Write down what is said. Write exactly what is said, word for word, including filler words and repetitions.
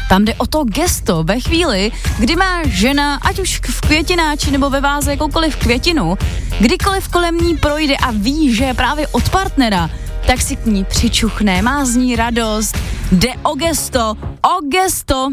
Tam jde o to gesto. Ve chvíli, kdy má žena, ať už v květináči nebo ve váze jakoukoliv květinu, kdykoliv kolem ní projde a ví, že je právě od partnera, tak si k ní přičuchne, má z ní radost, jde o gesto, o gesto,